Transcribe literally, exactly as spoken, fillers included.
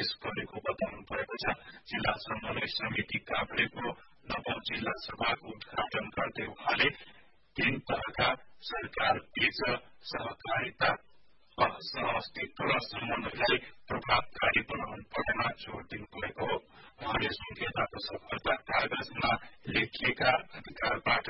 पेश गरेको बताउनु भएको छ। जिल्ला समन्वय समिति काभ्रेको नवौं जिल्ला सभाको उद्घाटन गर्दै उहाँले तीन तहका सरकार बीच सहकारिता अस्तित्व र समन्वयलाई प्रभावकारी बनाउनु पर्नेमा जोड़ दिनुभएको हो। उहाँले संघीयताको सफलता कागजमा लेखिएका अधिकारबाट